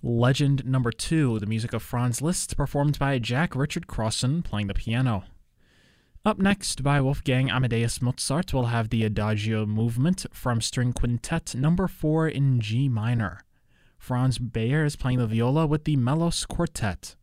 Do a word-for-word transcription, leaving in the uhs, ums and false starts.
Legend number two, the music of Franz Liszt, performed by Jack Richard Crossan playing the piano. Up next, by Wolfgang Amadeus Mozart, we'll have the Adagio movement from String Quintet number four in G minor. Franz Bayer is playing the viola with the Melos Quartet.